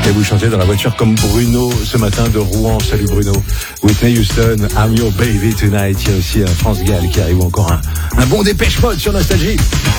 Et vous chantez dans la voiture comme Bruno ce matin de Rouen. Salut Bruno. Whitney Houston, I'm Your Baby Tonight. Il y a aussi France Gall qui arrive, encore un bon Dépêche Mode sur Nostalgie.